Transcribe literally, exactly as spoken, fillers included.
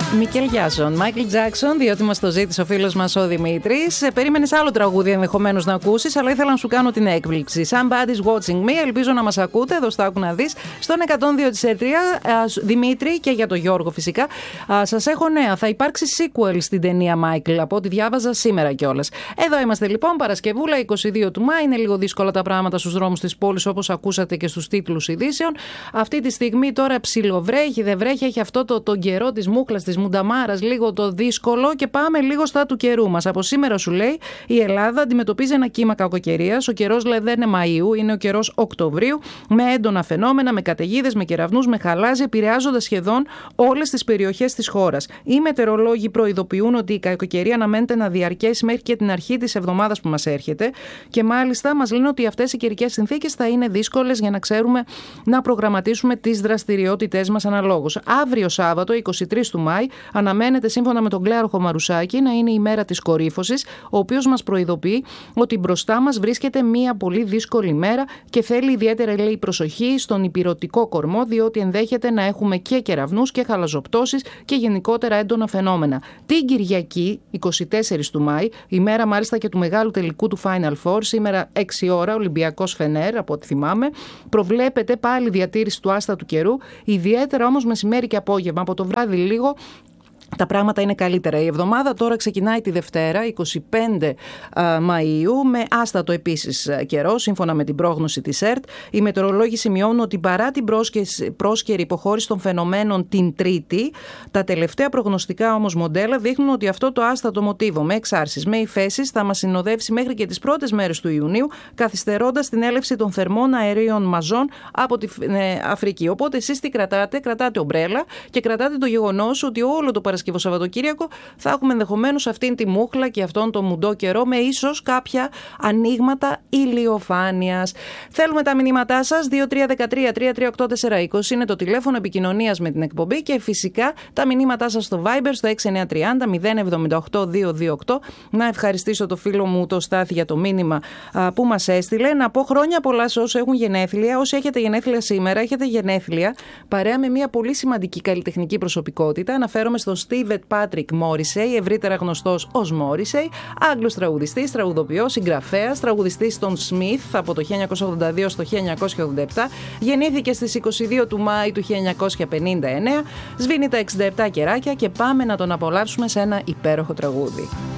Μικέλ Γιάσον, Μάικλ Τζάκσον, διότι μας το ζήτησε ο φίλος μας ο Δημήτρης. Περίμενες άλλο τραγούδι ενδεχομένως να ακούσεις, αλλά ήθελα να σου κάνω την έκπληξη. Somebody's watching me, ελπίζω να μας ακούτε. Εδώ στο Άκου να δεις. Στον εκατόν δύο της Ερτρία, Δημήτρη, και για τον Γιώργο φυσικά. Σας έχω νέα. Θα υπάρξει sequel στην ταινία Μάικλ, από ό,τι διάβαζα σήμερα κιόλας. Εδώ είμαστε λοιπόν, Παρασκευούλα, είκοσι δύο του Μάη. Είναι λίγο δύσκολα τα πράγματα στους δρόμους της πόλης, όπως ακούσατε και στους τίτλους ειδήσεων. Αυτή τη στιγμή τώρα ψιλοβρέχει, δεν βρέχει, έχει αυτό το, τον καιρό της μούχλας, της μουνταμάρας, λίγο το δύσκολο, και πάμε λίγο στα του καιρού μας. Από σήμερα σου λέει η Ελλάδα αντιμετωπίζει ένα κύμα κακοκαιρίας. Ο καιρός λέει δεν είναι Μαΐου, είναι ο καιρός Οκτωβρίου, με έντονα φαινόμενα, με καταιγίδες, με κεραυνούς, με χαλάζι, επηρεάζοντας σχεδόν όλες τις περιοχές της χώρας. Οι μετεωρολόγοι προειδοποιούν ότι η κακοκαιρία αναμένεται να διαρκέσει μέχρι και την αρχή της εβδομάδας που μας έρχεται, και μάλιστα μας λένε ότι αυτές οι καιρικές συνθήκες θα είναι δύσκολες για να ξέρουμε να προγραμματίσουμε τις δραστηριότητές μας αναλόγως. Αύριο Σάββατο, είκοσι τρεις του Μάη, αναμένεται σύμφωνα με τον Κλέαρχο Μαρουσάκη να είναι η μέρα της κορύφωσης, ο οποίος μας προειδοποιεί ότι μπροστά μας βρίσκεται μια πολύ δύσκολη μέρα και θέλει ιδιαίτερα, λέει, προσοχή στον ηπειρωτικό κορμό, διότι ενδέχεται να έχουμε και κεραυνούς και χαλαζοπτώσεις και γενικότερα έντονα φαινόμενα. Την Κυριακή, είκοσι τέσσερις του Μάη, η μέρα μάλιστα και του μεγάλου τελικού του Final Four, σήμερα έξι ώρα, Ολυμπιακός Φενέρ, από ό,τι θυμάμαι, προβλέπεται πάλι διατήρηση του άστατου καιρού, ιδιαίτερα όμως μεσημέρι και απόγευμα. Από το βράδυ λίγο τα πράγματα είναι καλύτερα. Η εβδομάδα τώρα ξεκινάει τη Δευτέρα, είκοσι πέντε Μαΐου, με άστατο επίσης καιρό, σύμφωνα με την πρόγνωση της ΕΡΤ. Οι μετεωρολόγοι σημειώνουν ότι παρά την πρόσκαιρη υποχώρηση των φαινομένων την Τρίτη, τα τελευταία προγνωστικά όμως μοντέλα δείχνουν ότι αυτό το άστατο μοτίβο με εξάρσεις, με υφέσεις, θα μας συνοδεύσει μέχρι και τις πρώτες μέρες του Ιουνίου, καθυστερώντας την έλευση των θερμών αερίων μαζών από την Αφρική. Οπότε εσείς τι κρατάτε? Κρατάτε ομπρέλα και κρατάτε το γεγονός ότι όλο το Παρασκευό Σαββατοκύριακο θα έχουμε ενδεχομένως αυτήν τη μούχλα και αυτόν τον μουντό καιρό, με ίσως κάποια ανοίγματα ηλιοφάνειας. Θέλουμε τα μηνύματά σας. δύο τρία ένα τρία τρία τρία οκτώ τέσσερα είκοσι είναι το τηλέφωνο επικοινωνίας με την εκπομπή, και φυσικά τα μηνύματά σας στο Viber στο έξι εννιά τρία μηδέν μηδέν εβδομήντα οκτώ δύο δύο οκτώ. Να ευχαριστήσω το φίλο μου το Στάθη για το μήνυμα α, που μας έστειλε. Να πω χρόνια πολλά σε όσους έχουν γενέθλια. Όσοι έχετε γενέθλια σήμερα, έχετε γενέθλια παρέα με μια πολύ σημαντική καλλιτεχνική προσωπικότητα. Αναφέρομαι στον Στίβετ Πάτρικ Μόρισεϊ, ευρύτερα γνωστός ως Μόρισεϊ, Άγγλος τραγουδιστής, τραγουδοποιός, συγγραφέας, τραγουδιστής των Smith από το χίλια εννιακόσια ογδόντα δύο στο χίλια εννιακόσια ογδόντα επτά. Γεννήθηκε στις είκοσι δύο του Μάη του χίλια εννιακόσια πενήντα εννέα. Σβήνει τα εξήντα επτά κεράκια και πάμε να τον απολαύσουμε σε ένα υπέροχο τραγούδι.